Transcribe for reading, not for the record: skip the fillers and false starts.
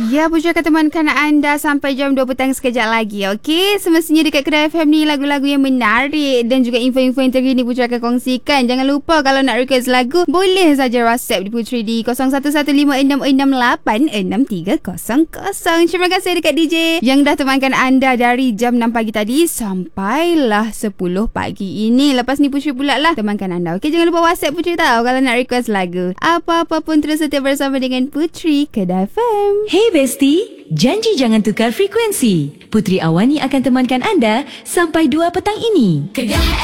Ya, Putri akan temankan anda sampai jam 2 petang sekejap lagi. Okey, semestinya dekat Kedai FM ni lagu-lagu yang menarik dan juga info-info yang terkini Putri akan kongsikan. Jangan lupa kalau nak request lagu, boleh saja WhatsApp di Putri di 011566863000. Terima kasih dekat DJ yang dah temankan anda dari jam 6 pagi tadi sampailah 10 pagi ini. Lepas ni Putri pula lah temankan anda. Okey, jangan lupa WhatsApp Putri tau kalau nak request lagu. Apa-apa pun terus setia bersama dengan Putri Kedai FM. Hey Besti, janji jangan tukar frekuensi. Putri Awani akan temankan anda sampai 2 petang ini. Kedah